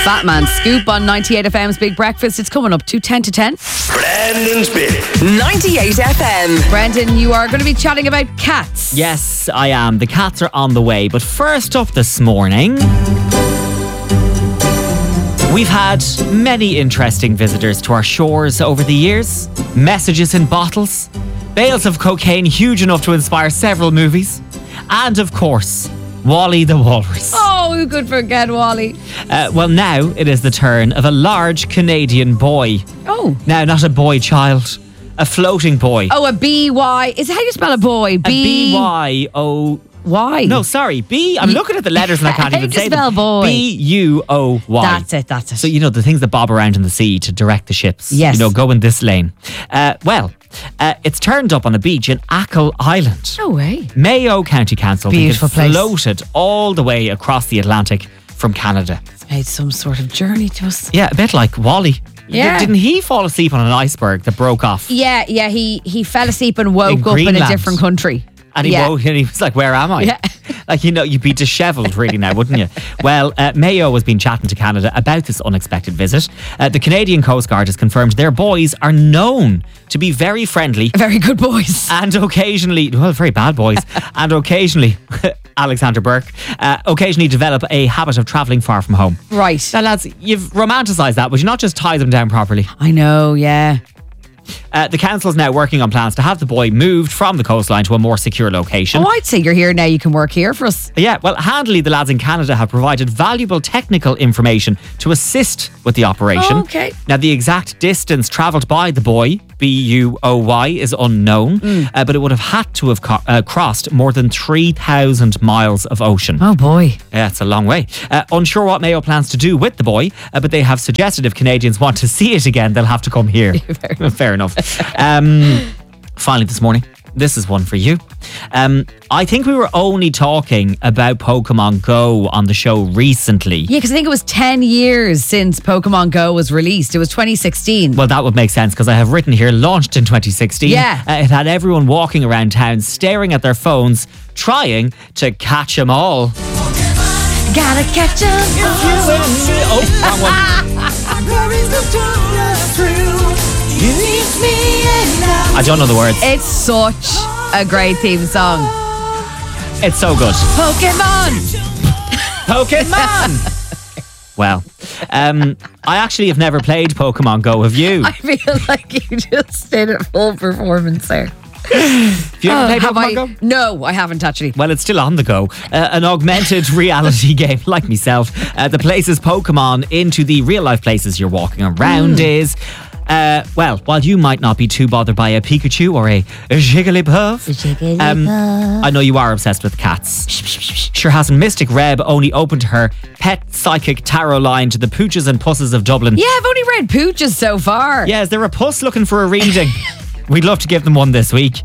Fat Man Scoop on 98 FM's Big Breakfast. It's coming up to 10 to 10. Brandon's Big 98 FM. Brendan, you are going to be chatting about cats. Yes, I am. The cats are on the way. But first up this morning, we've had many interesting visitors to our shores over the years. Messages in bottles, bales of cocaine huge enough to inspire several movies, and of course, Wally the Walrus. Oh, who could forget Wally? Well, now it is the turn of a large Canadian boy. Oh. Now, not a boy child, a floating boy. Oh, a B-Y. Is it how you spell a boy? A B-Y-O... Why? No, sorry. I'm looking at the letters and I can't even say them. How do you spell boy? B-U-O-Y. That's it. So, you know, the things that bob around in the sea to direct the ships. Yes. You know, go in this lane. It's turned up on a beach in Achill Island. No way. Mayo County Council Beautiful think it place. floated all the way across the Atlantic from Canada. It's made some sort of journey to us. Yeah, a bit like Wally. Yeah. Didn't he fall asleep on an iceberg that broke off? Yeah, he fell asleep and woke up in a Greenland. different country. And he woke and he was like, where am I? Yeah. Like, you know, you'd be dishevelled really now, wouldn't you? Well, Mayo has been chatting to Canada about this unexpected visit. The Canadian Coast Guard has confirmed their boys are known to be very friendly. Very good boys. And occasionally, well, very bad boys. And occasionally, Alexander Burke, occasionally develop a habit of travelling far from home. Right. Now, lads, you've romanticised that. Would you not just tie them down properly? I know, yeah. The council's now working on plans to have the boy moved from the coastline to a more secure location. Oh, I'd say you're here now. You can work here for us. Yeah, well, handily, the lads in Canada have provided valuable technical information to assist with the operation. Oh, okay. Now, the exact distance travelled by the boy, B-U-O-Y, is unknown, but it would have had to have crossed more than 3,000 miles of ocean. Oh, boy. Yeah, it's a long way. Unsure what Mayo plans to do with the boy, but they have suggested if Canadians want to see it again, they'll have to come here. Fair enough. Finally this morning, this is one for you. I think we were only talking about Pokemon Go on the show recently. Yeah, because I think it was 10 years since Pokemon Go was released. It was 2016. Well, that would make sense because I have written here, launched in 2016. Yeah. It had everyone walking around town, staring at their phones, trying to catch them all. Gotta catch them. Oh, wrong one. I don't know the words. It's such a great theme song. It's so good. Pokemon. Well, I actually have never played Pokemon Go. Have you? I feel like you just did a full performance there. Have you ever played Have Pokemon Go? No, I haven't actually. Well, it's still on the go. An augmented reality game, like myself, that places Pokemon into the real life places you're walking around is. Well, while you might not be too bothered by a Pikachu or a Jigglypuff, I know you are obsessed with cats. Sure hasn't Mystic Reb only opened her pet psychic tarot line to the pooches and pusses of Dublin? Yeah, I've only read pooches so far. Yeah, is there a puss looking for a reading? We'd love to give them one this week.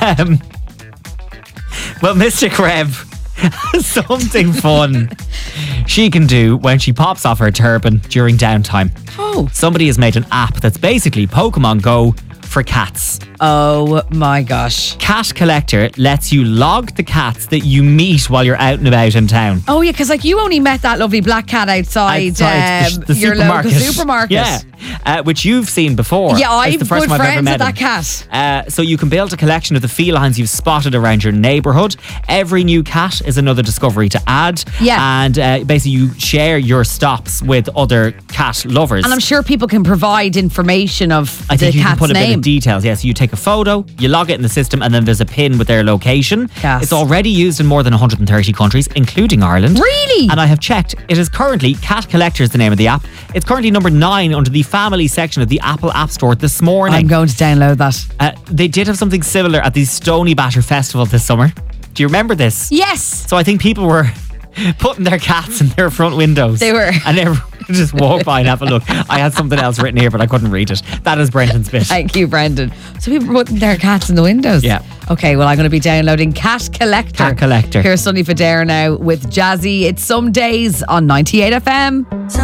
Well, Mystic Reb has something fun she can do when she pops off her turban during downtime. Oh. Somebody has made an app that's basically Pokemon Go for cats. Oh my gosh. Cat Collector lets you log the cats that you meet while you're out and about in town. Oh yeah, because like you only met that lovely black cat outside the your local supermarket. Yeah, which you've seen before. Yeah, It's I've the first good time I've ever friends met with that him. cat. So you can build a collection of the felines you've spotted around your neighbourhood. Every new cat is another discovery to add. Yeah. And basically you share your stops with other cat lovers. And I'm sure people can provide information of I the think you can cat's put a bit name. of details. Yeah, so you take a photo, you log it in the system, and then there's a pin with their location. Yes. It's already used in more than 130 countries, including Ireland. Really? And I have checked. It is currently, Cat Collector is the name of the app. It's currently number 9 under the family section of the Apple App Store this morning. I'm going to download that. They did have something similar at the Stony Batter Festival this summer. Do you remember this? Yes. So I think people were putting their cats in their front windows. They were. And everyone just walk by and have a look. I had something else written here, but I couldn't read it. That is Brendan's bit. Thank you, Brendan. So people were putting their cats in the windows? Yeah. Okay, well, I'm going to be downloading Cat Collector. Cat Collector. Here's Sonny Fodera now with Jazzy. It's Some Days on 98 FM.